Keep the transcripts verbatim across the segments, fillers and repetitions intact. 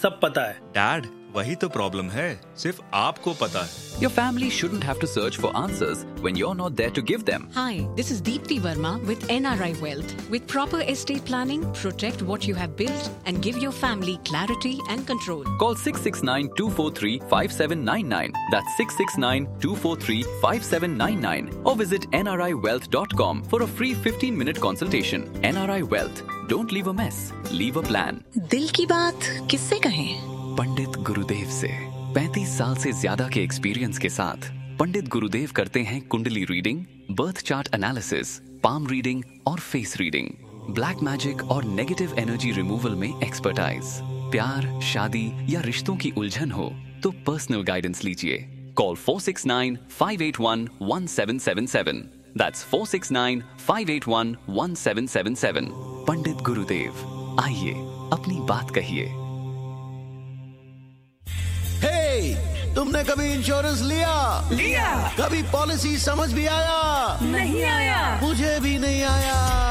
सब पता है। डैड, वही तो प्रॉब्लम है, सिर्फ आपको पता है। Your family shouldn't have to search for answers when you're not there to give them. Hi, this is Deepti Verma with N R I Wealth. With proper estate planning, protect what you have built and give your family clarity and control. Call six six nine, two four three, five seven nine nine. That's six six nine, two four three, five seven nine nine. Or visit N R I wealth dot com for a free fifteen minute consultation. N R I Wealth. Don't leave a mess. Leave a plan. दिल की बात किससे कहें? पंडित गुरुदेव से। पैंतीस साल से ज्यादा के एक्सपीरियंस के साथ पंडित गुरुदेव करते हैं कुंडली reading, birth chart analysis, palm reading और फेस रीडिंग। ब्लैक मैजिक और नेगेटिव एनर्जी रिमूवल में एक्सपर्टाइज। प्यार, शादी या रिश्तों की उलझन हो तो पर्सनल गाइडेंस लीजिए। Call four six nine, five eight one, one seven seven seven. That's four six nine, five eight one, one seven seven seven. पंडित गुरुदेव, आइए अपनी बात कहिए। हे, तुमने कभी इंश्योरेंस लिया? लिया। कभी पॉलिसी समझ भी आया? नहीं आया। मुझे भी नहीं आया।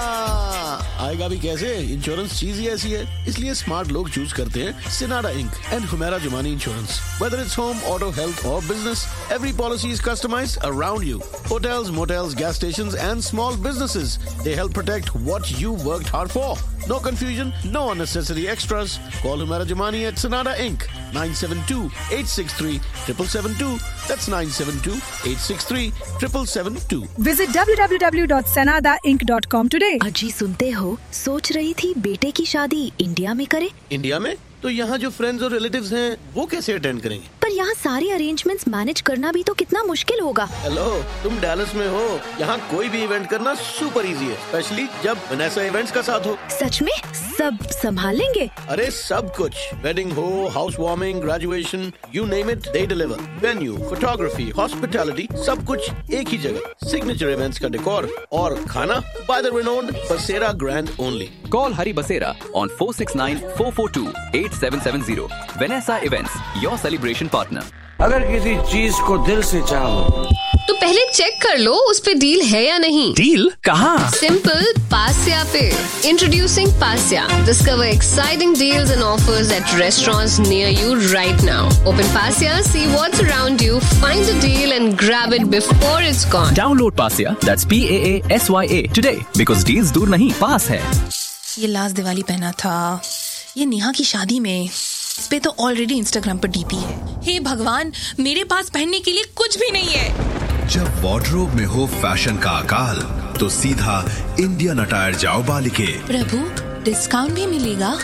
आएगा भी कैसे? इंश्योरेंस चीज ही ऐसी है, इसलिए स्मार्ट लोग चूज करते हैं सिनाडा ink and Humera Jumani insurance. Whether it's home, auto, health or business, every policy is customized around you. Hotels, motels, gas stations and small businesses, they help protect what you worked hard for. No confusion, no unnecessary extras. Call Humera Jumani at Sonata Incorporated. nine seven two, eight six three, seven seven seven two. That's nine seven two, eight six three, seven seven seven two. Visit w w w dot sanada inc dot com today. अजी सुनते हो, सोच रही थी बेटे की शादी India में करे। इंडिया में? तो यहाँ जो फ्रेंड्स और रिलेटिव्स हैं, वो कैसे अटेंड करेंगे? पर यहाँ सारे अरेंजमेंट्स मैनेज करना भी तो कितना मुश्किल होगा। हेलो, तुम डैलस में हो, यहाँ कोई भी इवेंट करना सुपर इजी है, स्पेशली जब वनेसा इवेंट्स का साथ हो। सच में? सब संभाल लेंगे? अरे सब कुछ, वेडिंग हो, house warming, graduation, you name it, they deliver. Venue, photography, hospitality, सब कुछ एक ही जगह। सिग्नेचर इवेंट्स का डेकोर और खाना बाय द रिनोन्ड बसेरा grand only. Call Hari Basera on four six nine, four four two, eight seven seven zero. Vanessa Events, your celebration partner. अगर किसी चीज को दिल से चाहो तो पहले चेक कर लो उस पे डील है या नहीं। डील कहाँ? सिंपल, पास्या पे। Introducing पास्या। Discover exciting deals and offers eight restaurants near you right now. Open पास्या, see what's around you, find a deal and grab it before it's gone. Download Pasya, that's P A A S Y A today because deals दूर नहीं, पास है। ये last Diwali पहना था, ये नेहा की शादी में, इस पे तो ऑलरेडी इंस्टाग्राम पर डीपी है। हे भगवान, मेरे पास पहनने के लिए कुछ भी नहीं है। जब वार्डरोब में हो फैशन का अकाल, तो सीधा इंडियन अटायर जाओ बालिके। प्रभु, डिस्काउंट भी मिलेगा?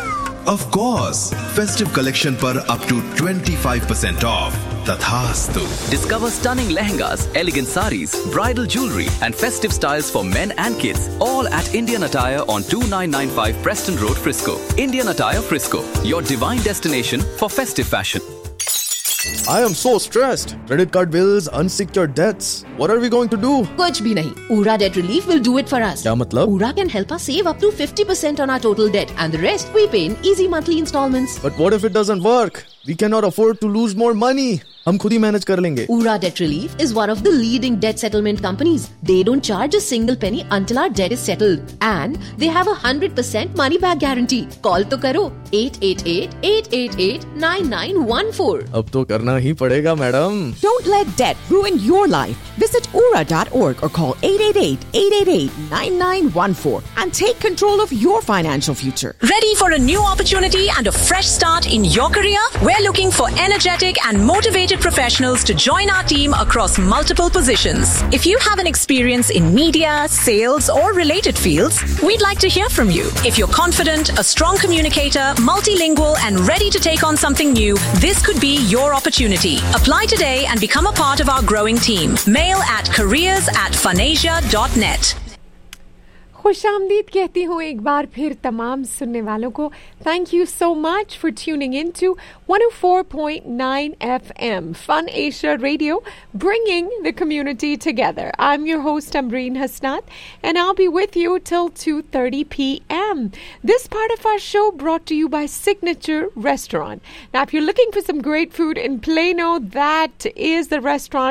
Of course, festive collection पर up to twenty-five percent off. तथास्तु. Discover stunning lehengas, elegant saris, bridal jewelry and festive styles for men and kids, all at Indian Attire on two nine nine five Preston Road, Frisco. Indian Attire Frisco, your divine destination for festive fashion. I am so stressed. Credit card bills, unsecured debts. What are we going to do? कुछ भी नहीं. Ura Debt Relief will do it for us. क्या मतलब? Ura can help us save up to fifty percent on our total debt, and the rest we pay in easy monthly installments. But what if it doesn't work? We cannot afford to lose more money. हम खुद ही manage कर लेंगे। Ura Debt Relief is one of the leading debt settlement companies. They don't charge a single penny until our debt is settled, and they have a hundred percent money back guarantee. Call तो करो eight eight eight, eight eight eight, nine nine one four. अब तो करना ही पड़ेगा, madam. Don't let debt ruin your life. Visit ura dot org or call eight eight eight, eight eight eight, nine nine one four and take control of your financial future. Ready for a new opportunity and a fresh start in your career? We're looking for energetic and motivated professionals to join our team across multiple positions. If you have an experience in media, sales, or related fields, we'd like to hear from you. If you're confident, a strong communicator, multilingual, and ready to take on something new, this could be your opportunity. Apply today and become a part of our growing team. Mail at careers at funasia dot net. खुशामदीद कहती हूँ एक बार फिर तमाम सुनने वालों को. Thank you so much for tuning in to one oh four point nine F M Fun Asia Radio, bringing the community together. I'm your host Ambreen Hasnat, and I'll be with you till two thirty p.m. This part of our show brought to you by Signature Restaurant. Now, if you're looking for some great food in Plano, that is the restaurant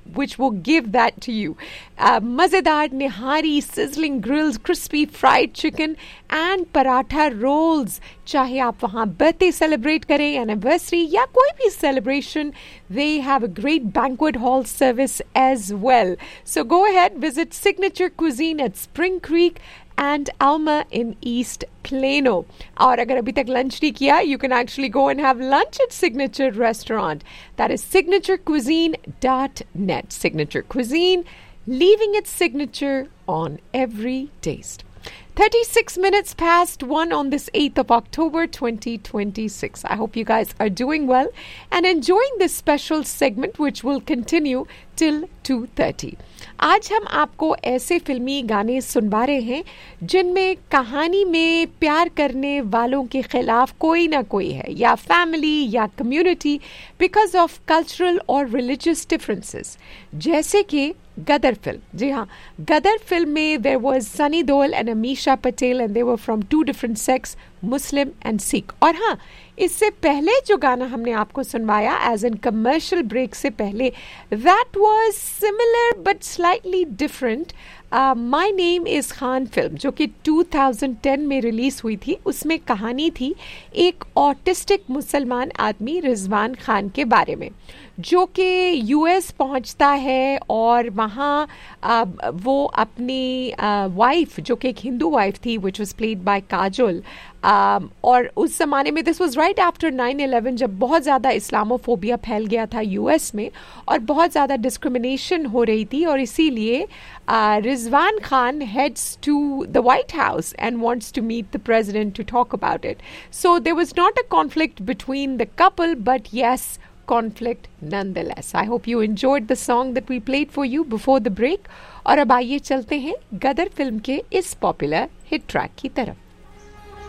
which will give that to you. Uh, मज़ेदार निहारी, sizzling grills, crispy fried chicken and paratha rolls. चाहे आप वहाँ birthday celebrate करें, anniversary या कोई भी celebration, they have a great banquet hall service as well. So go ahead, visit Signature Cuisine at Spring Creek and Alma in East Plano. और अगर अभी तक lunch नहीं किया, you can actually go and have lunch at Signature Restaurant. That is signature cuisine dot net. Signature Cuisine, leaving its signature on every taste. thirty-six minutes past one on this eighth of October twenty twenty-six. I hope you guys are doing well and enjoying this special segment which will continue till two thirty. आज हम आपको ऐसे फिल्मी गाने सुनवा रहे हैं जिनमें कहानी में प्यार करने वालों के खिलाफ कोई ना कोई है, या फैमिली या कम्युनिटी, बिकॉज ऑफ कल्चरल और रिलीजियस डिफरेंसेस. जैसे कि गदर फिल्म. जी हाँ, गदर फिल्म में there was Sunny Deol and Amisha Patel and they were from to different sex, Muslim and Sikh. और हाँ, इससे पहले जो गाना हमने आपको सुनवाया एज एन कमर्शियल ब्रेक से पहले, that was similar but slightly different. My name is Khan film जो कि टू थाउजेंड टेन में रिलीज हुई थी. उसमें कहानी थी एक ऑटिस्टिक मुसलमान आदमी रिजवान खान के बारे में, जो कि यूएस पहुंचता है और वहाँ uh, वो अपनी वाइफ uh, जो कि एक हिंदू वाइफ थी, which was played by Kajol. Um, और उस ज़माने में this was right after nine eleven, जब बहुत ज़्यादा इस्लामोफोबिया फैल गया था यूएस में और बहुत ज़्यादा डिस्क्रिमिनेशन हो रही थी, और इसीलिए Rizwan Khan heads to the white house and wants to meet the president to talk about it. So there was not a conflict between the couple, but yes, conflict nonetheless. I hope you enjoyed the song that we played for you before the break. और अब आइए चलते हैं गदर film के इस popular hit track की तरफ.